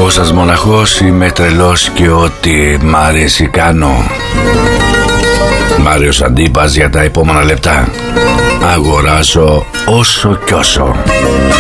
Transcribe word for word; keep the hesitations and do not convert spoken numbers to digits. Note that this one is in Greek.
Πόσας μοναχός, είμαι τρελός και ό,τι μ' αρέσει κάνω. Μάριος Αντίπας για τα επόμενα λεπτά. Αγοράζω όσο κι όσο.